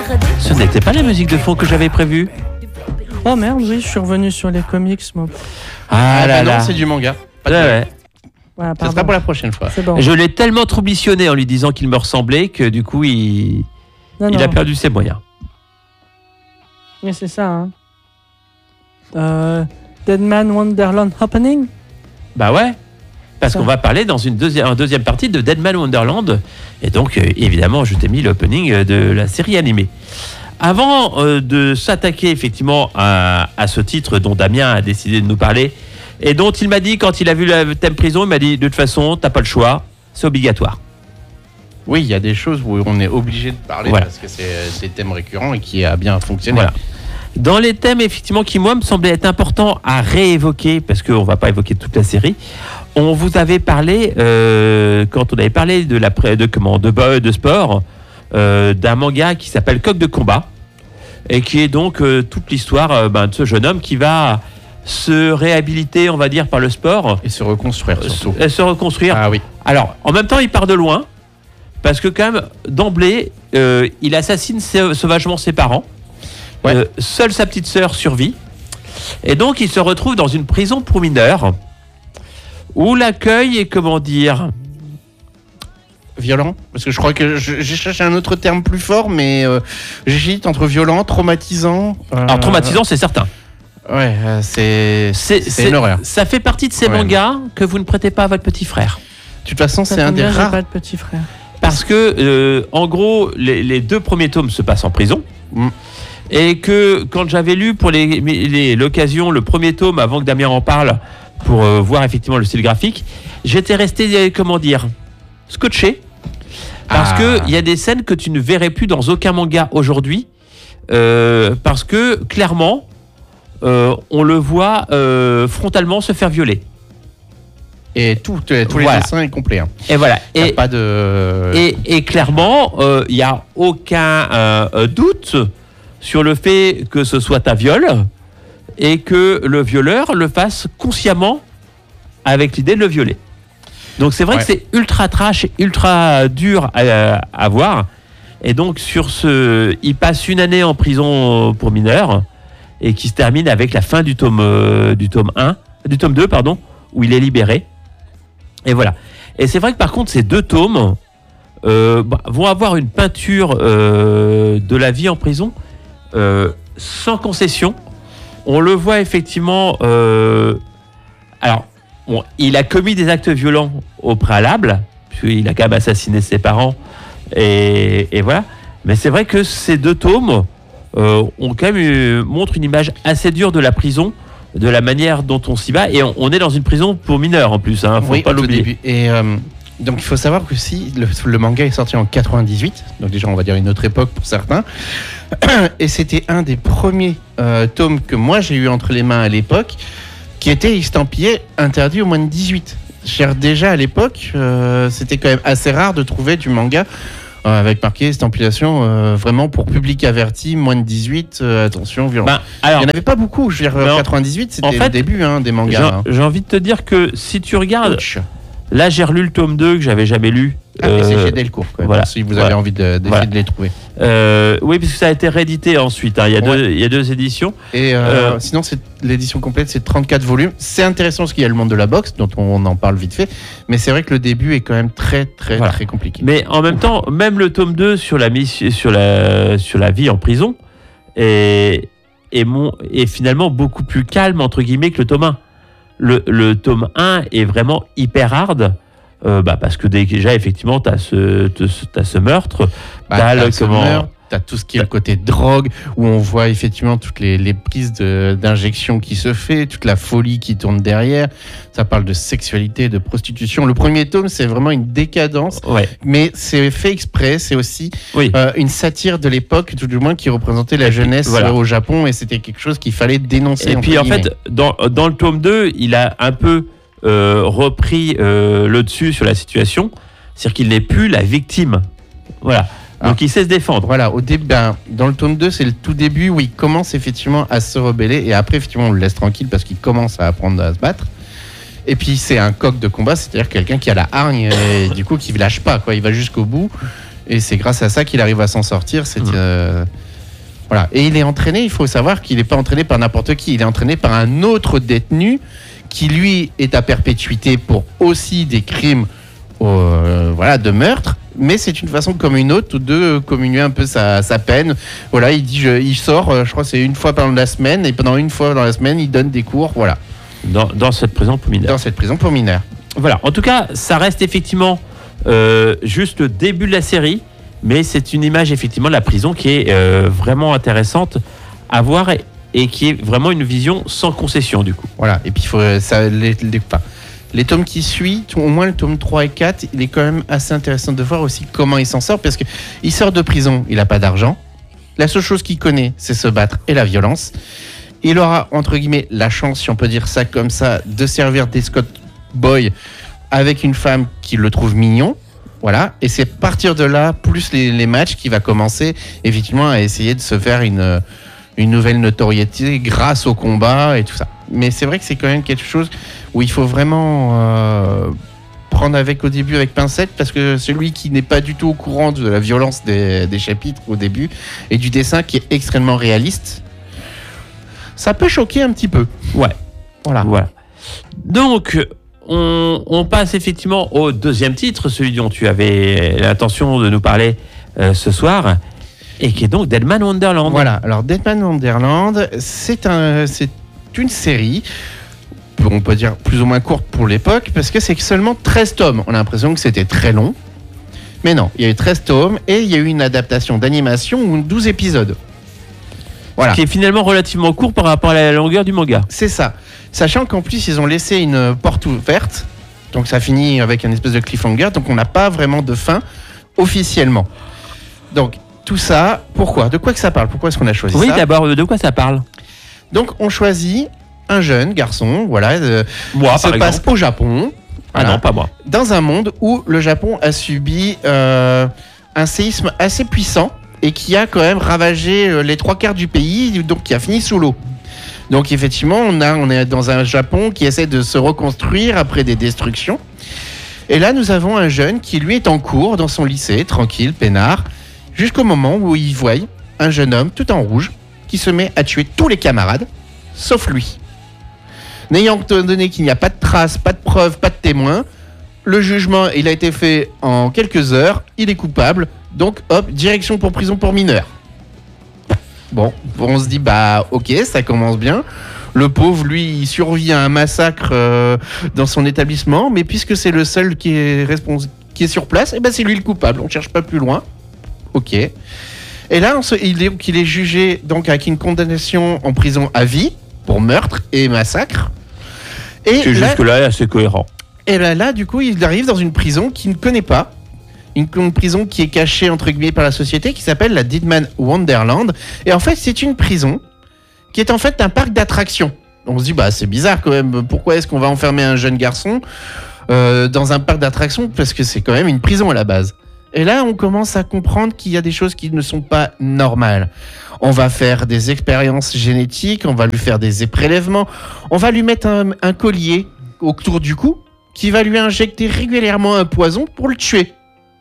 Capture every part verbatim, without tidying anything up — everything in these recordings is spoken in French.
Ce n'était pas la musique de fond que j'avais prévue. Oh merde, oui, je suis revenu sur les comics, moi. Ah, Ah là bah non, là. c'est du manga. Pas de Ouais, problème. ouais. Voilà, Ça pardon. sera pour la prochaine fois. C'est bon. Je l'ai tellement troubissionné en lui disant qu'il me ressemblait que du coup, il, Non, il non. a perdu ses moyens. Mais c'est ça, hein. Euh, Dead Man Wonderland Happening. Bah ouais. Parce Ça. qu'on va parler dans une deuxième, en deuxième partie de Dead Man Wonderland. Et donc, euh, évidemment, je t'ai mis l'opening euh, de la série animée. Avant euh, de s'attaquer effectivement à, à ce titre dont Damien a décidé de nous parler, et dont il m'a dit, quand il a vu le thème prison, il m'a dit, de toute façon, t'as pas le choix, c'est obligatoire. Oui, il y a des choses où on est obligé de parler Voilà. parce que c'est euh, des thèmes récurrents et qui a bien fonctionné. Voilà. Dans les thèmes, effectivement, qui, moi, me semblaient être importants à réévoquer, parce qu'on ne va pas évoquer toute la série, on vous avait parlé, euh, quand on avait parlé de, la, pré- de, comment, de, bo- de sport, euh, d'un manga qui s'appelle Coq de combat, et qui est donc euh, toute l'histoire euh, ben, de ce jeune homme qui va se réhabiliter, on va dire, par le sport, Et se reconstruire euh, surtout. se, et se reconstruire. Ah oui. Alors, en même temps, il part de loin, parce que quand même, d'emblée, euh, il assassine sa- sauvagement ses parents. Ouais. Euh, seule sa petite sœur survit. Et donc, il se retrouve dans une prison pour mineurs, où l'accueil est, comment dire... Violent. Parce que je crois que je- j'ai cherché un autre terme plus fort, mais euh, j'hésite entre violent, traumatisant. euh, Alors, traumatisant, c'est certain. Ouais, euh, c'est C'est, c'est une horreur. Ça fait partie de ces Ouais. mangas que vous ne prêtez pas à votre petit frère. De toute façon, Ça c'est un tombe des bien, j'ai rares. pas de petit frère. Parce que, euh, en gros, les, les deux premiers tomes se passent en prison. Mm. Et que quand j'avais lu pour les, les- l'occasion le premier tome, avant que Damien en parle, pour euh, voir effectivement le style graphique, j'étais resté, euh, comment dire, scotché. Parce Ah. que il y a des scènes que tu ne verrais plus dans aucun manga aujourd'hui. euh, parce que, clairement, euh, on le voit euh, frontalement se faire violer. Et tout, euh, tous les Voilà. dessins est complet. Hein. Et voilà. Y a Et, pas de. Et, et clairement, il n'y a aucun euh, euh, doute sur le fait que ce soit un viol et que le violeur le fasse consciemment avec l'idée de le violer. Donc c'est vrai Ouais. que c'est ultra trash et ultra dur à, à voir. Et donc sur ce, il passe une année en prison pour mineurs et qui se termine avec la fin du tome, euh, du tome un, du tome deux, pardon, où il est libéré. Et voilà. Et c'est vrai que par contre, ces deux tomes euh, bah, vont avoir une peinture euh, de la vie en prison euh, sans concession. On le voit effectivement. Euh, alors, bon, il a commis des actes violents au préalable, puisqu'il a quand même assassiné ses parents. Et, et voilà. Mais c'est vrai que ces deux tomes euh, ont quand même eu- montrent une image assez dure de la prison, de la manière dont on s'y bat. Et on, on est dans une prison pour mineurs en plus, hein, faut Oui, pas au tout l'oublier. début. Et euh, donc il faut savoir que si le, le manga est sorti en quatre-vingt-dix-huit, donc déjà on va dire une autre époque pour certains, et c'était un des premiers euh, tomes que moi j'ai eu entre les mains à l'époque, qui était estampillé interdit au moins de dix-huit. Cher déjà à l'époque, euh, c'était quand même assez rare de trouver du manga euh, avec marqué estampillation euh, vraiment pour public averti, moins de dix-huit, euh, attention, violent. Ben, alors, Il n'y en avait pas beaucoup, je veux dire, Non. quatre-vingt-dix-huit, c'était En fait, le début hein, des j'ai mangas. hein. j'ai envie de te dire que si tu regardes, Ouch. là j'ai relu le tome deux que j'avais jamais lu. Ah, mais c'est Euh, chez Delcourt, quand même, voilà. si vous avez Voilà. envie de- d'essayer Voilà. de les trouver. euh, oui, parce que ça a été réédité ensuite. hein. Il, y a Ouais. deux, il y a deux éditions. Et euh, Euh, sinon, c'est l'édition complète, c'est trente-quatre volumes. C'est intéressant parce qu'il y a le monde de la boxe, dont on en parle vite fait. Mais c'est vrai que le début est quand même très, très, Voilà. très compliqué. Mais en même temps, même le tome deux sur la, mission, sur la, sur la vie en prison est, est, mon, est finalement beaucoup plus calme, entre guillemets, que le tome un. Le, le tome un est vraiment hyper hard. euh, bah, parce que déjà, effectivement, tu as ce, te- ce- t'as ce meurtre. Bah, t'as le- t'as ce comment- meurtre, t'as tout ce qui est le côté drogue, où on voit effectivement toutes les, les prises de- d'injection qui se fait, toute la folie qui tourne derrière. Ça parle de sexualité, de prostitution. Le premier tome, c'est vraiment une décadence, Ouais, mais c'est fait exprès. C'est aussi oui. euh, une satire de l'époque, tout du moins, qui représentait la jeunesse voilà. euh, au Japon, et c'était quelque chose qu'il fallait dénoncer. Et entre puis en guillemets. fait, dans, dans le tome deux, il a un peu euh, repris euh, le dessus sur la situation. C'est-à-dire qu'il n'est plus la victime. Voilà. Donc Ah. il sait se défendre. Voilà, au début, ben, dans le tome deux, c'est le tout début où il commence effectivement à se rebeller, et après, effectivement, on le laisse tranquille parce qu'il commence à apprendre à se battre. Et puis, c'est un coq de combat, c'est-à-dire quelqu'un qui a la hargne et du coup qui ne lâche pas, quoi. Il va jusqu'au bout. Et c'est grâce à ça qu'il arrive à s'en sortir. C'est, Mmh. euh, voilà. Et il est entraîné, il faut savoir qu'il n'est pas entraîné par n'importe qui. Il est entraîné par un autre détenu qui, lui, est à perpétuité pour aussi des crimes euh, voilà, de meurtre. Mais c'est une façon comme une autre de communier un peu sa, sa peine. Voilà, il dit, je, il sort, euh, je crois que c'est une fois pendant la semaine. Et pendant une fois dans la semaine, il donne des cours. Voilà, Dans, dans cette prison pour mineurs. dans cette prison pour mineurs. Voilà. En tout cas, ça reste effectivement euh, juste le début de la série, mais c'est une image effectivement de la prison qui est euh, vraiment intéressante à voir et, et qui est vraiment une vision sans concession du coup. Voilà, et puis il faut ça, les, les, enfin, les tomes qui suivent, au moins le tome trois et quatre, il est quand même assez intéressant de voir aussi comment il s'en sort, parce qu'il sort de prison, il n'a pas d'argent. La seule chose qu'il connaît, c'est se battre et la violence. Il aura, entre guillemets, la chance, si on peut dire ça comme ça, de servir des Scott Boy avec une femme qui le trouve mignon. Voilà, et c'est à partir de là, plus les, les matchs, qui va commencer effectivement à essayer de se faire une, une nouvelle notoriété grâce au combat et tout ça. Mais c'est vrai que c'est quand même quelque chose où il faut vraiment euh, prendre avec au début avec pincette, parce que celui qui n'est pas du tout au courant de la violence des, des chapitres au début et du dessin qui est extrêmement réaliste, ça peut choquer un petit peu. Ouais. Voilà. Voilà. Donc, on, on passe effectivement au deuxième titre, celui dont tu avais l'intention de nous parler euh, ce soir, et qui est donc Deadman Wonderland. Voilà, alors Deadman Wonderland, c'est un, c'est une série, on peut dire plus ou moins courte pour l'époque, parce que c'est seulement treize tomes. On a l'impression que c'était très long, mais non, il y a eu treize tomes, et il y a eu une adaptation d'animation ou douze épisodes. Voilà. Qui est finalement relativement court par rapport à la longueur du manga. C'est ça. Sachant qu'en plus, ils ont laissé une porte ouverte. Donc ça finit avec un espèce de cliffhanger. Donc on n'a pas vraiment de fin officiellement. Donc tout ça, pourquoi ? De quoi que ça parle ? Pourquoi est-ce qu'on a choisi Oui, ça ? d'abord, de quoi ça parle ? Donc on choisit un jeune garçon, voilà, euh, Moi, qui se par passe exemple. au Japon. Ah Voilà. non, pas moi. Dans un monde où le Japon a subi euh, un séisme assez puissant et qui a quand même ravagé euh, les trois quarts du pays, donc qui a fini sous l'eau. Donc effectivement, on, a, on est dans un Japon qui essaie de se reconstruire après des destructions. Et là, nous avons un jeune qui, lui, est en cours dans son lycée, tranquille, peinard, jusqu'au moment où il voit un jeune homme tout en rouge qui se met à tuer tous les camarades, sauf lui. N'ayant donné qu'il n'y a pas de traces, pas de preuves, pas de témoins, le jugement, il a été fait en quelques heures, il est coupable, donc hop, direction pour prison pour mineurs. Bon, on se dit, bah ok, ça commence bien. Le pauvre, lui, il survit à un massacre euh, dans son établissement, mais puisque c'est le seul qui est, respons- qui est sur place, eh ben c'est lui le coupable, on ne cherche pas plus loin. Ok. Et là, on se, il, est, il est jugé donc avec une condamnation en prison à vie pour meurtre et massacre. Et C'est là, jusque-là assez cohérent. et là, là, du coup, il arrive dans une prison qu'il ne connaît pas. Une, une prison qui est cachée, entre guillemets, par la société, qui s'appelle la Deadman Wonderland. Et en fait, c'est une prison qui est en fait un parc d'attractions. On se dit, bah, c'est bizarre quand même. Pourquoi est-ce qu'on va enfermer un jeune garçon euh, dans un parc d'attractions ? Parce que c'est quand même une prison à la base. Et là, on commence à comprendre qu'il y a des choses qui ne sont pas normales. On va faire des expériences génétiques, on va lui faire des prélèvements, on va lui mettre un, un collier autour du cou qui va lui injecter régulièrement un poison pour le tuer.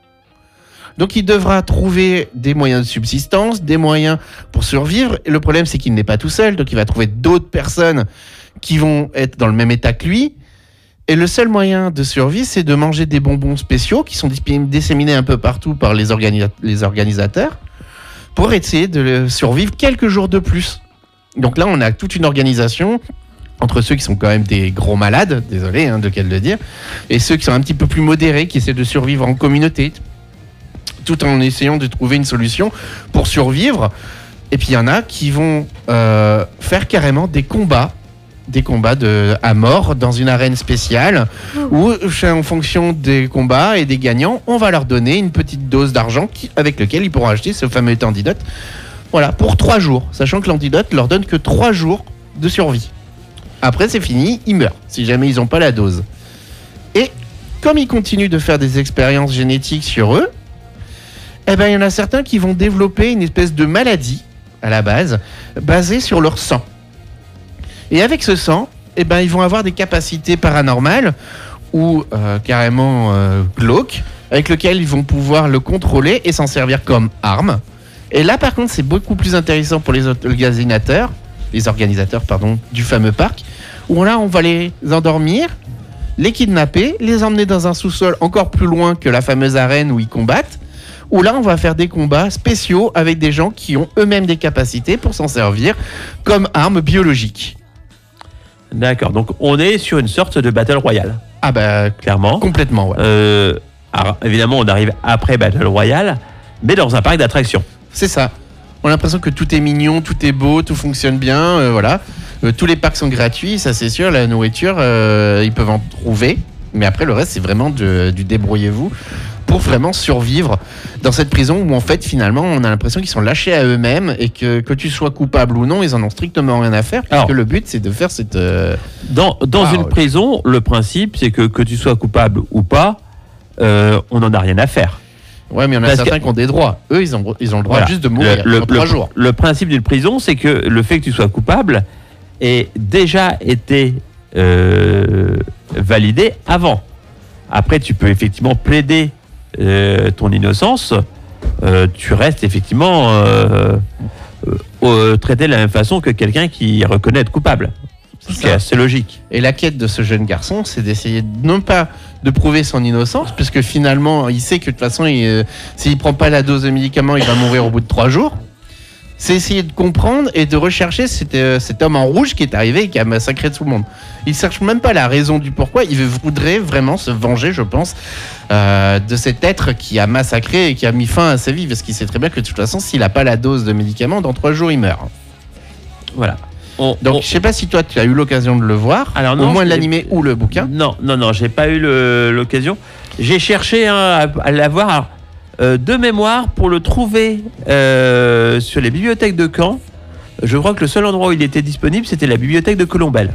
Donc il devra trouver des moyens de subsistance, des moyens pour survivre. Et le problème, c'est qu'il n'est pas tout seul, donc il va trouver d'autres personnes qui vont être dans le même état que lui. Et le seul moyen de survie, c'est de manger des bonbons spéciaux qui sont disséminés un peu partout par les, organi- les organisateurs pour essayer de survivre quelques jours de plus. Donc là, on a toute une organisation entre ceux qui sont quand même des gros malades, désolé hein, de quel le dire, et ceux qui sont un petit peu plus modérés, qui essaient de survivre en communauté, tout en essayant de trouver une solution pour survivre. Et puis il y en a qui vont euh, faire carrément des combats, des combats de, à mort dans une arène spéciale, où en fonction des combats et des gagnants, on va leur donner une petite dose d'argent qui, avec lequel ils pourront acheter ce fameux antidote. Voilà, pour trois jours, sachant que l'antidote leur donne que trois jours de survie. Après, c'est fini, ils meurent, si jamais ils n'ont pas la dose. Et comme ils continuent de faire des expériences génétiques sur eux, eh ben, il y en a certains qui vont développer une espèce de maladie, à la base, basée sur leur sang. Et avec ce sang, eh ben, ils vont avoir des capacités paranormales ou euh, carrément euh, glauques, avec lequel ils vont pouvoir le contrôler et s'en servir comme arme. Et là, par contre, c'est beaucoup plus intéressant pour les organisateurs, les organisateurs pardon, du fameux parc, où là, on va les endormir, les kidnapper, les emmener dans un sous-sol encore plus loin que la fameuse arène où ils combattent, où là, on va faire des combats spéciaux avec des gens qui ont eux-mêmes des capacités pour s'en servir comme arme biologique. D'accord, donc on est sur une sorte de Battle Royale. Ah bah, clairement. Complètement, ouais. Euh, alors, évidemment, on arrive après Battle Royale, mais dans un parc d'attractions. C'est ça. On a l'impression que tout est mignon, tout est beau, tout fonctionne bien, euh, voilà. Euh, tous les parcs sont gratuits, ça c'est sûr. La nourriture, euh, ils peuvent en trouver. Mais après, le reste, c'est vraiment de, du débrouillez-vous pour vraiment survivre dans cette prison où, en fait, finalement, on a l'impression qu'ils sont lâchés à eux-mêmes et que, que tu sois coupable ou non, ils en ont strictement rien à faire. Parce Alors, que le but, c'est de faire cette... Euh... Dans, dans Wow. une prison, le principe, c'est que que tu sois coupable ou pas, euh, on n'en a rien à faire. Ouais, mais il y en a Parce certains que- qui ont des droits. Eux, ils ont, ils ont le droit Voilà. juste de mourir Le, en trois le- jours. le principe d'une prison, c'est que le fait que tu sois coupable ait déjà été euh, validé avant. Après, tu peux effectivement plaider euh, ton innocence. Euh, tu restes effectivement euh, euh, euh, traité de la même façon que quelqu'un qui reconnaît être coupable. C'est Ce qui est ça. assez logique. Et la quête de ce jeune garçon, c'est d'essayer non pas de prouver son innocence, puisque finalement, il sait que de toute façon, il, euh, s'il prend pas la dose de médicaments, il va mourir au bout de trois jours. C'est essayer de comprendre et de rechercher cet, euh, cet homme en rouge qui est arrivé et qui a massacré tout le monde. Il cherche même pas la raison du pourquoi. Il voudrait vraiment se venger, je pense, euh, de cet être qui a massacré et qui a mis fin à sa vie, parce qu'il sait très bien que de toute façon, s'il a pas la dose de médicaments, dans trois jours, il meurt. Voilà. On- Donc, on- je sais pas si toi, tu as eu l'occasion de le voir, Alors au non, moins je l'ai- l'animé ou le bouquin. Non, non, non, j'ai pas eu le- l'occasion. J'ai cherché hein, à, à l'avoir alors, euh, de mémoire pour le trouver euh, sur les bibliothèques de Caen. Je crois que le seul endroit où il était disponible, c'était la bibliothèque de Colombelle.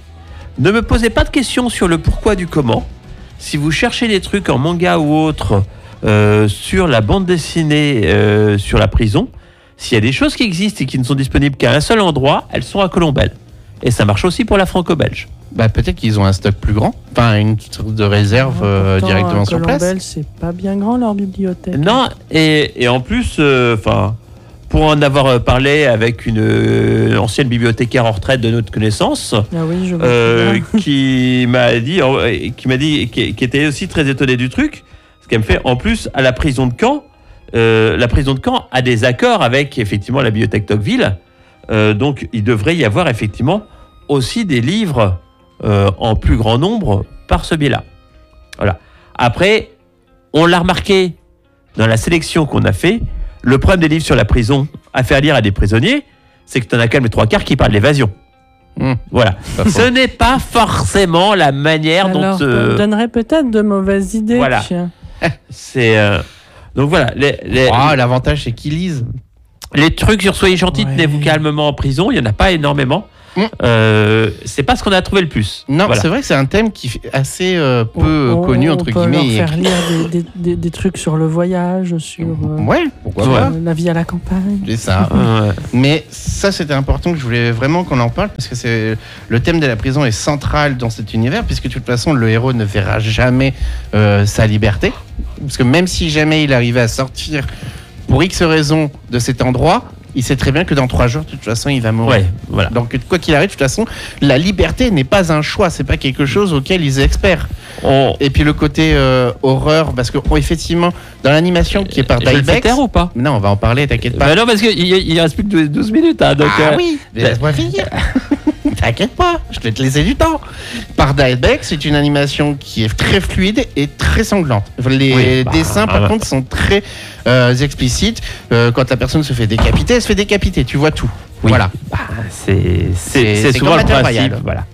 Ne me posez pas de questions sur le pourquoi du comment. Si vous cherchez des trucs en manga ou autre euh, sur la bande dessinée, euh, sur la prison, s'il y a des choses qui existent et qui ne sont disponibles qu'à un seul endroit, elles sont à Colombelle. Et ça marche aussi pour la franco-belge. Bah, peut-être qu'ils ont un stock plus grand, enfin une sorte de réserve euh, Pourtant, directement à sur place. Colombelle, c'est pas bien grand leur bibliothèque. Non, et, et en plus, enfin, pour en avoir euh, parlé avec une euh, ancienne bibliothécaire en retraite de notre connaissance, Ah oui, je vois. euh, bien. qui m'a dit, euh, qui m'a dit, qui, qui était aussi très étonné du truc, ce qu'elle me fait, en plus, à la prison de Caen, euh, la prison de Caen a des accords avec effectivement la bibliothèque Tocqueville, euh, donc il devrait y avoir effectivement aussi des livres euh, en plus grand nombre par ce biais-là. Voilà. Après, on l'a remarqué dans la sélection qu'on a fait, le problème des livres sur la prison à faire lire à des prisonniers, c'est que tu en as quand même les trois quarts qui parlent d'évasion. Mmh. Voilà. Pas faux. Ce n'est pas forcément la manière Alors, dont euh, ça donnerait peut-être de mauvaises idées. Voilà. tiens. c'est. euh, donc voilà, les, les, Ah, l'avantage c'est qu'ils lisent. les trucs sur Soyez gentil, Ouais. tenez-vous calmement en prison, il n'y en a pas énormément. Mmh. Euh, c'est pas ce qu'on a trouvé le plus. Non, Voilà. c'est vrai que c'est un thème qui est assez euh, peu On- connu on entre peut guillemets. leur et- faire lire des, des- des- des trucs sur le voyage, sur euh, Ouais, pourquoi Ouais. pas. euh, la vie à la campagne. C'est ça. Ouais. Mais ça, c'était important que je voulais vraiment qu'on en parle parce que c'est le thème de la prison est central dans cet univers puisque de toute façon le héros ne verra jamais euh, sa liberté parce que même si jamais il arrivait à sortir pour X raisons de cet endroit, il sait très bien que dans trois jours, de toute façon, il va mourir. Ouais, voilà. Donc quoi qu'il arrive, de toute façon, la liberté n'est pas un choix, c'est pas quelque chose auquel ils sont experts. On... Et puis le côté euh, horreur, parce que oh, effectivement, dans l'animation qui est par Je le fais Dybex, taire ou pas non, on va en parler, t'inquiète pas. Bah non, parce qu'il il reste plus que douze minutes. Hein, donc, ah euh, oui, mais bah- laisse-moi finir. T'inquiète pas, je vais te laisser du temps. Par Dybex, c'est une animation qui est très fluide et très sanglante. Les Oui, bah, dessins, par bah. contre, sont très euh, explicites. Euh, quand la personne se fait décapiter, elle se fait décapiter, tu vois tout. Oui. Voilà. Bah, c'est C'est- c'est- c'est c'est souvent comme le Battle principe. Royale. Voilà.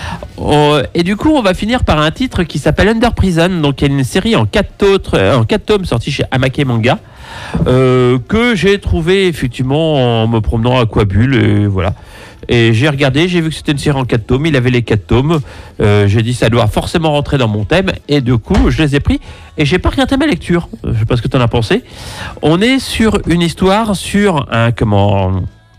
Oh, et du coup, on va finir par un titre qui s'appelle Under Prison. Donc, il y a une série en quatre, autres, euh, en quatre tomes sortie chez Amake Manga euh, que j'ai trouvé effectivement en me promenant à Quabule. Et voilà. Et j'ai regardé, j'ai vu que c'était une série en quatre tomes. Il avait les quatre tomes. Euh, j'ai dit, ça doit forcément rentrer dans mon thème. Et du coup, je les ai pris. Et j'ai pas regardé ma lecture. Euh, Je sais pas ce que tu en as pensé. On est sur une histoire sur un comment.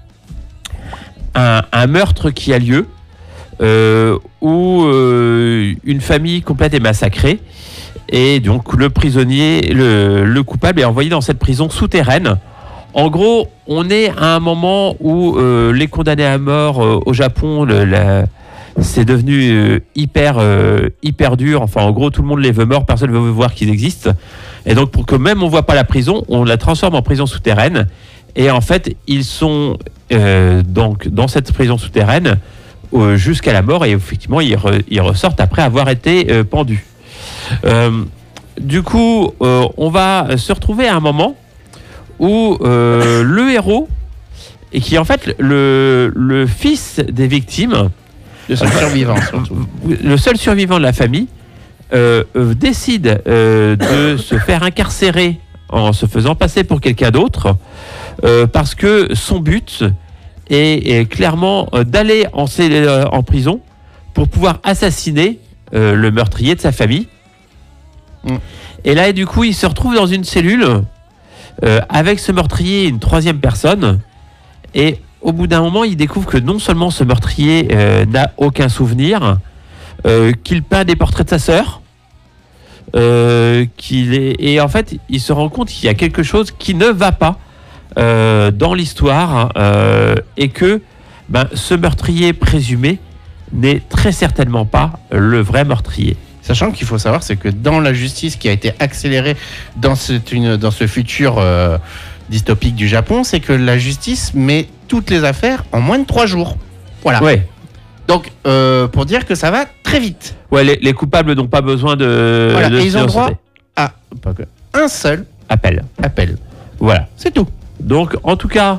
Un, un meurtre qui a lieu euh, où euh, une famille complète est massacrée Et donc le prisonnier, le, le coupable est envoyé dans cette prison souterraine. En gros, on est à un moment où euh, les condamnés à mort euh, au Japon, le, la, c'est devenu euh, hyper, euh, hyper dur. Enfin, en gros, tout le monde les veut morts, personne ne veut voir qu'ils existent. Et donc, pour que même on ne voit pas la prison, on la transforme en prison souterraine. Et en fait, ils sont euh, donc dans cette prison souterraine euh, jusqu'à la mort. Et effectivement, ils, re, ils ressortent après avoir été euh, pendus. Euh, du coup, euh, on va se retrouver à un moment où euh, le héros, et qui est en fait le, le fils des victimes, le seul survivant, surtout. le seul survivant de la famille, euh, euh, décide euh, de se faire incarcérer en se faisant passer pour quelqu'un d'autre, euh, parce que son but est, est clairement euh, d'aller en, euh, en prison pour pouvoir assassiner euh, le meurtrier de sa famille. Mm. Et là, du coup, il se retrouve dans une cellule euh, avec ce meurtrier et une troisième personne. Et au bout d'un moment, il découvre que non seulement ce meurtrier euh, n'a aucun souvenir, euh, qu'il peint des portraits de sa sœur, euh, qu'il est... et en fait, il se rend compte qu'il y a quelque chose qui ne va pas euh, dans l'histoire, euh, et que ben, ce meurtrier présumé n'est très certainement pas le vrai meurtrier. Sachant qu'il faut savoir, c'est que dans la justice qui a été accélérée dans, cette, une, dans ce futur euh, dystopique du Japon, c'est que la justice met toutes les affaires en moins de trois jours. Voilà. Ouais. Donc, euh, pour dire que ça va très vite. Ouais, les, les coupables n'ont pas besoin de... Voilà, de et ils ont droit à pas que, un seul appel. appel. Voilà. C'est tout. Donc, en tout cas,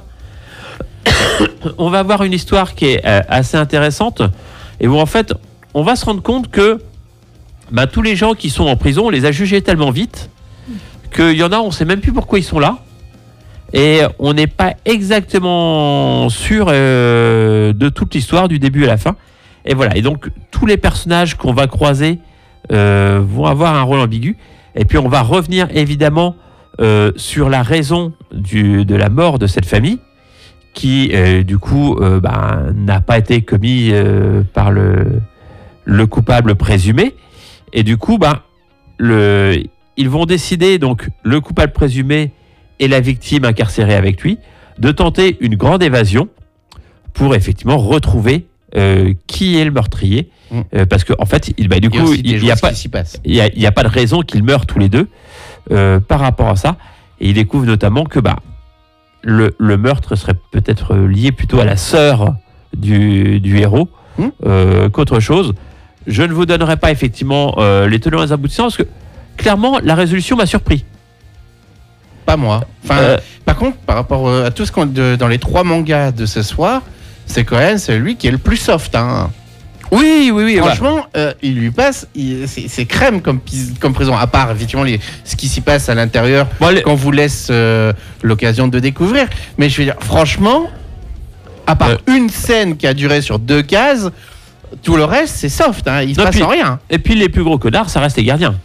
on va avoir une histoire qui est euh, assez intéressante, et où en fait, on va se rendre compte que bah, tous les gens qui sont en prison, on les a jugés tellement vite qu'il y en a, on ne sait même plus pourquoi ils sont là. Et on n'est pas exactement sûr euh, de toute l'histoire, du début à la fin. Et voilà. Et donc, tous les personnages qu'on va croiser euh, vont avoir un rôle ambigu. Et puis, on va revenir évidemment euh, sur la raison du, de la mort de cette famille, qui, euh, du coup, euh, bah, n'a pas été commis euh, par le, le coupable présumé. Et du coup, bah, le, ils vont décider, donc, le coupable présumé et la victime incarcérée avec lui, de tenter une grande évasion pour effectivement retrouver euh, qui est le meurtrier. Mmh. Euh, parce qu'en en fait, il, bah, du coup, il n'y a, a, a pas de raison qu'ils meurent tous les deux euh, par rapport à ça. Et il découvre notamment que bah, le, le meurtre serait peut-être lié plutôt à la sœur du, du héros mmh. euh, qu'autre chose. Je ne vous donnerai pas effectivement euh, les tenants et les aboutissants parce que clairement, la résolution m'a surpris. Pas moi. Enfin, euh, par contre, par rapport à tout ce qu'on de, dans les trois mangas de ce soir, c'est quand même celui qui est le plus soft. Hein. Oui, oui, oui. Franchement, euh, il lui passe, il, c'est, c'est crème comme, comme prison. À part effectivement les, ce qui s'y passe à l'intérieur, bon, les... qu'on vous laisse euh, l'occasion de découvrir. Mais je veux dire, franchement, à part euh... une scène qui a duré sur deux cases, tout le reste c'est soft. Hein. Il se non, passe puis, rien. Et puis les plus gros connards, ça reste les gardiens.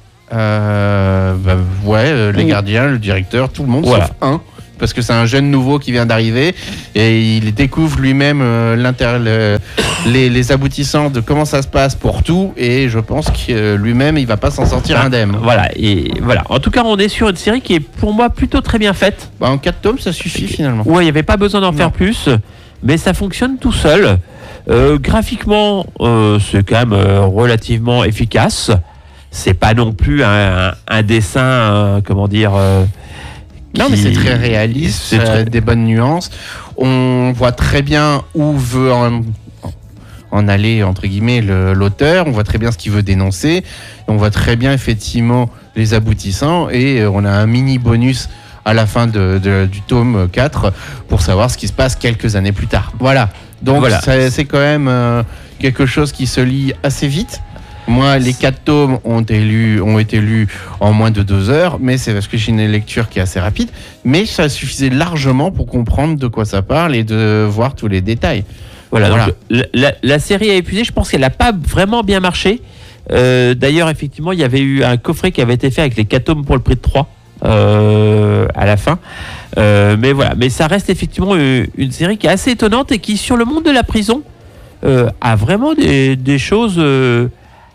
Euh, bah, ouais, euh, les gardiens, le directeur, tout le monde, voilà. Sauf un, parce que c'est un jeune nouveau qui vient d'arriver et il découvre lui-même euh, l'inter- le, les, les aboutissants de comment ça se passe pour tout, et je pense que euh, lui-même il va pas s'en sortir indemne. Voilà, et voilà. En tout cas, on est sur une série qui est pour moi plutôt très bien faite. Bah, en quatre tomes, ça suffit et, finalement. Ouais, il n'y avait pas besoin d'en non. faire plus, mais ça fonctionne tout seul. Euh, graphiquement, euh, c'est quand même euh, relativement efficace. C'est pas non plus un, un, un dessin, euh, comment dire. Euh, qui... Non, mais c'est très réaliste, c'est très... Euh, des bonnes nuances. On voit très bien où veut en, en aller, entre guillemets, le, l'auteur. On voit très bien ce qu'il veut dénoncer. On voit très bien, effectivement, les aboutissants. Et on a un mini bonus à la fin de, de, du tome quatre pour savoir ce qui se passe quelques années plus tard. Voilà. Donc, voilà. Ça, c'est quand même euh, quelque chose qui se lit assez vite. Moi, les quatre tomes ont été, lus, ont été lus en moins de deux heures, mais c'est parce que j'ai une lecture qui est assez rapide. Mais ça suffisait largement pour comprendre de quoi ça parle et de voir tous les détails. Voilà, voilà. Donc, la, la, la série a épuisé. Je pense qu'elle n'a pas vraiment bien marché. Euh, d'ailleurs, effectivement, il y avait eu un coffret qui avait été fait avec les quatre tomes pour le prix de trois euh, à la fin. Euh, mais voilà, mais ça reste effectivement une, une série qui est assez étonnante et qui, sur le monde de la prison, euh, a vraiment des, des choses... Euh,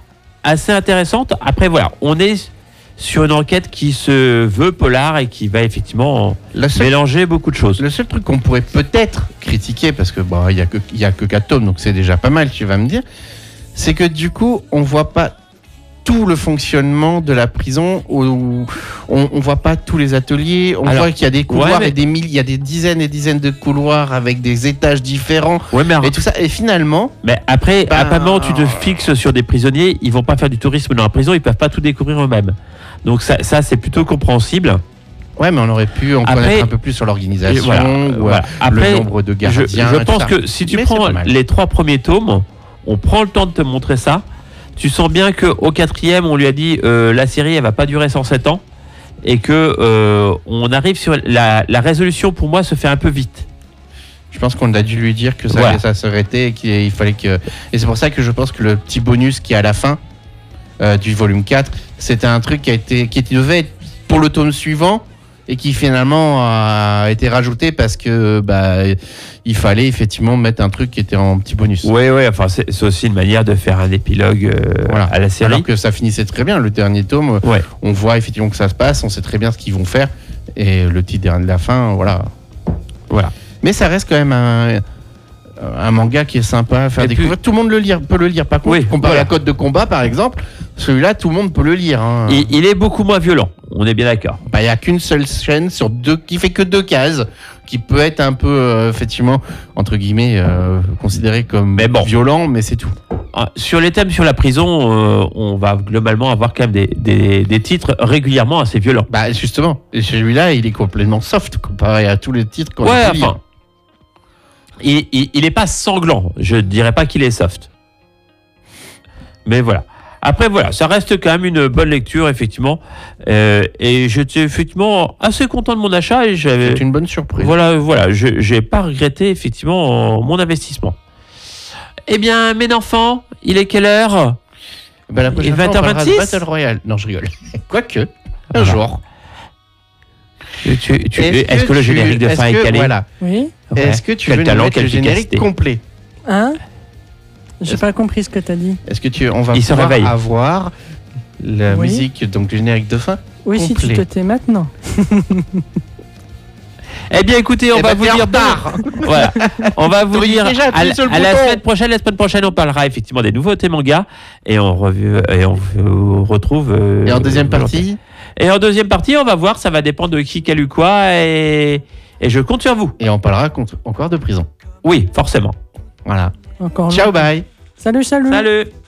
assez intéressante. Après, voilà, on est sur une enquête qui se veut polar et qui va effectivement La seule- mélanger beaucoup de choses. Le seul truc qu'on pourrait peut-être critiquer, parce que bon, il y a que il y a que quatre tomes, donc c'est déjà pas mal, tu vas me dire, c'est que du coup, on voit pas tout le fonctionnement de la prison, où on, on voit pas tous les ateliers, on Alors, voit qu'il y a des couloirs ouais, mais- et des mille, il y a des dizaines et dizaines de couloirs avec des étages différents Ouais, mais, et tout ça. Et finalement, mais après, Ben- apparemment, tu te fixes sur des prisonniers, ils vont pas faire du tourisme dans la prison, ils peuvent pas tout découvrir eux-mêmes. Donc ça, ça c'est plutôt compréhensible. ouais, mais on aurait pu en Après- connaître un peu plus sur l'organisation, Voilà, ou voilà. euh, Après, le nombre de Je, gardiens. je et tout pense ça. que si tu Mais c'est prends pas mal. les trois premiers tomes, on prend le temps de te montrer ça. Tu sens bien qu'au quatrième, on lui a dit euh, la série, elle va pas durer cent sept ans. Et que euh, on arrive sur la, la résolution, pour moi, se fait un peu vite. Je pense qu'on a dû lui dire que ça, Voilà. ça s'arrêtait et qu'il fallait que. Et c'est pour ça que je pense que le petit bonus qui est à la fin euh, du volume quatre, c'était un truc qui a été, qui était- devait être pour le tome suivant et qui finalement a été rajouté parce que bah il fallait effectivement mettre un truc qui était en petit bonus. Oui, oui, enfin, c'est c'est aussi une manière de faire un épilogue euh, Voilà. à la série. Alors que ça finissait très bien. Le dernier tome, Ouais. on voit effectivement que ça se passe, on sait très bien ce qu'ils vont faire et le petit dernier de la fin, voilà. Voilà. Mais ça reste quand même un, un manga qui est sympa à faire Et découvrir. Tout le monde le lire, peut le lire. Par contre, Oui, comparé voilà. à Code de combat, par exemple, celui-là, tout le monde peut le lire. hein. Il, il est beaucoup moins violent, on est bien d'accord. Bah, il n'y a qu'une seule chaîne sur deux, qui fait que deux cases, qui peut être un peu, euh, effectivement, entre guillemets, euh, considéré comme Mais bon. violent, mais c'est tout. Ah, sur les thèmes sur la prison, euh, on va globalement avoir quand même des, des, des titres régulièrement assez violents. Bah, justement, et celui-là, il est complètement soft comparé à tous les titres qu'on Ouais, a pu lire. enfin, il, il, il est pas sanglant. Je dirais pas qu'il est soft. Mais voilà. Après, voilà, ça reste quand même une bonne lecture, effectivement. Euh, et j'étais effectivement assez content de mon achat et j'avais. C'est une bonne surprise. Voilà, voilà, je j'ai pas regretté effectivement mon investissement. Eh bien, mes enfants, il est quelle heure? Bah, la prochaine Et fois, on parlera de vingt heures vingt-six? Battle Royale. Non, je rigole. Quoique, un Voilà. jour. Tu- tu- Est-ce que, le tu- générique de est-ce fin que- est calé? Voilà. Oui. Ouais. Est-ce que tu Quel veux nous talent, mettre quelle le générique efficacité. complet? Hein J'ai Est-ce- pas compris ce que t'as dit. Est-ce que tu, on va Il se pouvoir réveille. avoir la Oui. musique, donc le générique de fin? Oui, si tu Complet. te tais maintenant. Eh bien, écoutez, on Eh va ben, vous t'es en dire retard. Voilà. On va vous T'aurais dire déjà à, appuyé sur le à la bouton. semaine prochaine. La semaine prochaine, on parlera effectivement des nouveautés manga et on, revu, et on vous retrouve. euh, Et en deuxième euh, partie, Et en deuxième partie, on va voir. Ça va dépendre de qui, quel ou quoi. Et, et je compte sur vous. et on parlera contre- encore de prison. Oui, forcément. Voilà. Encore Ciao, longtemps. bye. Salut, salut. Salut.